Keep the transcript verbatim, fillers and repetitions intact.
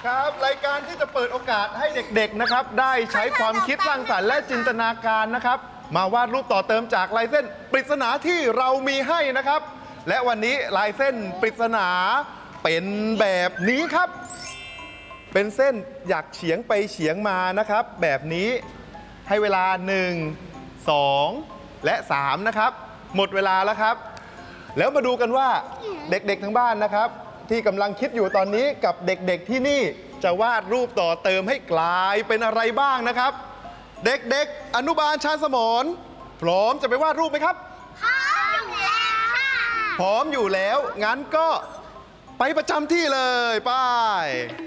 ครับรายการที่จะเปิดโอกาสให้เด็กๆนะครับได้ใช้ความคิดสร้างสรรค์และจินตนาการนะครับมาวาดรูปต่อเติมจากลายเส้นปริศนาที่เรามีให้นะครับและวันนี้ลายเส้นปริศนาเป็นแบบนี้ครับเป็นเส้นอยากเฉียงไปเฉียงมานะครับแบบนี้ให้เวลาหนึ่ง สองและสามนะครับหมดเวลาแล้วครับแล้วมาดูกันว่าเด็กๆทั้งบ้านนะครับที่กำลังคิดอยู่ตอนนี้กับเด็กๆที่นี่จะวาดรูปต่อเติมให้กลายเป็นอะไรบ้างนะครับเด็กๆอนุบาลชาญสมรพร้อมจะไปวาดรูปไหมครับพร้อมอยู่แล้วค่ะพร้อมอยู่แล้วงั้นก็ไปประจำที่เลยไป